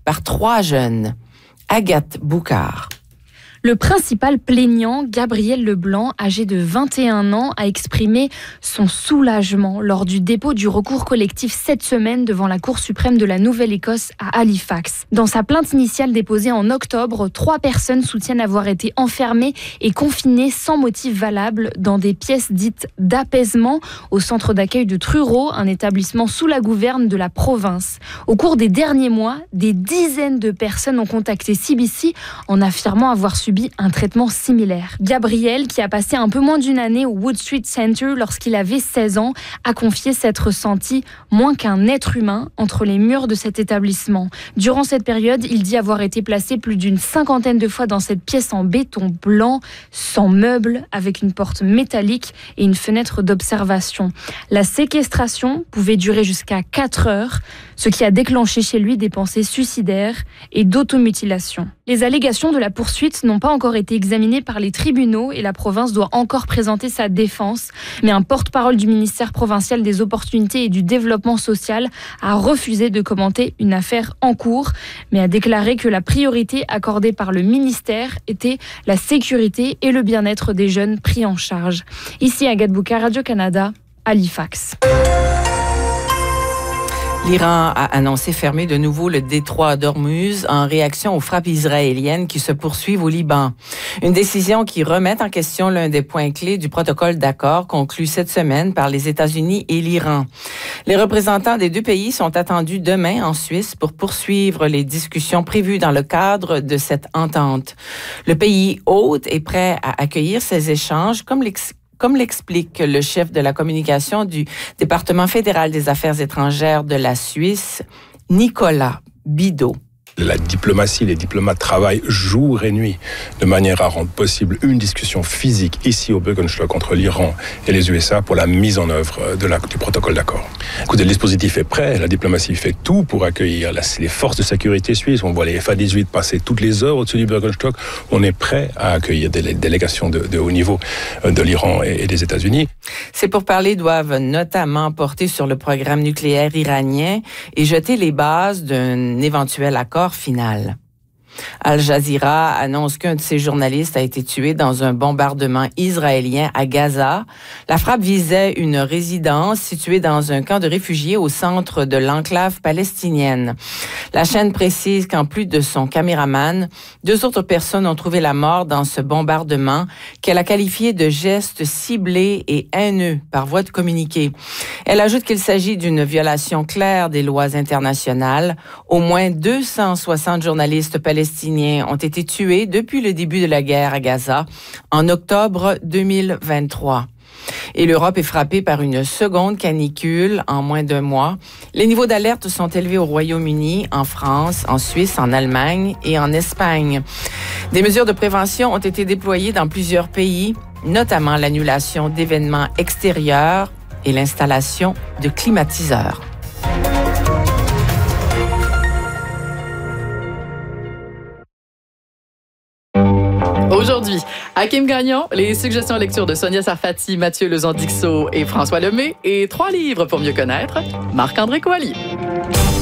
par 3 jeunes. Agathe Boucard. Le principal plaignant, Gabriel Leblanc, âgé de 21 ans, a exprimé son soulagement lors du dépôt du recours collectif cette semaine devant la Cour suprême de la Nouvelle-Écosse à Halifax. Dans sa plainte initiale déposée en octobre, 3 personnes soutiennent avoir été enfermées et confinées sans motif valable dans des pièces dites d'apaisement au centre d'accueil de Truro, un établissement sous la gouverne de la province. Au cours des derniers mois, des dizaines de personnes ont contacté CBC en affirmant avoir subi un traitement similaire. Gabriel, qui a passé un peu moins d'une année au Wood Street Center lorsqu'il avait 16 ans, a confié s'être ressenti moins qu'un être humain entre les murs de cet établissement. Durant cette période, il dit avoir été placé plus d'une 50aine de fois dans cette pièce en béton blanc, sans meubles, avec une porte métallique et une fenêtre d'observation. La séquestration pouvait durer jusqu'à 4 heures, ce qui a déclenché chez lui des pensées suicidaires et d'automutilation. Les allégations de la poursuite n'ont pas encore été examinées par les tribunaux et la province doit encore présenter sa défense. Mais un porte-parole du ministère provincial des Opportunités et du Développement social a refusé de commenter une affaire en cours, mais a déclaré que la priorité accordée par le ministère était la sécurité et le bien-être des jeunes pris en charge. Ici Agathe Boucard, Radio-Canada, Halifax. L'Iran a annoncé fermer de nouveau le détroit d'Ormuz en réaction aux frappes israéliennes qui se poursuivent au Liban. Une décision qui remet en question l'un des points clés du protocole d'accord conclu cette semaine par les États-Unis et l'Iran. Les représentants des 2 pays sont attendus demain en Suisse pour poursuivre les discussions prévues dans le cadre de cette entente. Le pays hôte est prêt à accueillir ces échanges, comme l'explique le chef de la communication du département fédéral des affaires étrangères de la Suisse, Nicolas Bidault. La diplomatie, les diplomates travaillent jour et nuit de manière à rendre possible une discussion physique ici au Bürgenstock entre l'Iran et les USA pour la mise en œuvre du protocole d'accord. Écoutez, le dispositif est prêt, la diplomatie fait tout pour accueillir les forces de sécurité suisses. On voit les FA-18 passer toutes les heures au-dessus du Bürgenstock. On est prêt à accueillir des délégations de haut niveau de l'Iran et des États-Unis. Ces pourparlers doivent notamment porter sur le programme nucléaire iranien et jeter les bases d'un éventuel accord final. Al Jazeera annonce qu'un de ses journalistes a été tué dans un bombardement israélien à Gaza. La frappe visait une résidence située dans un camp de réfugiés au centre de l'enclave palestinienne. La chaîne précise qu'en plus de son caméraman, 2 autres personnes ont trouvé la mort dans ce bombardement qu'elle a qualifié de geste ciblé et haineux par voie de communiqué. Elle ajoute qu'il s'agit d'une violation claire des lois internationales. Au moins 260 journalistes palestiniens ont été tués depuis le début de la guerre à Gaza en octobre 2023. Et l'Europe est frappée par une seconde canicule en moins d'1 mois. Les niveaux d'alerte sont élevés au Royaume-Uni, en France, en Suisse, en Allemagne et en Espagne. Des mesures de prévention ont été déployées dans plusieurs pays, notamment l'annulation d'événements extérieurs et l'installation de climatiseurs. Aujourd'hui, Hakim Gagnon, les suggestions lecture de Sonia Sarfati, Mathieu Lezon-Dixot et François Lemay et 3 livres pour mieux connaître Marc-André Coallier.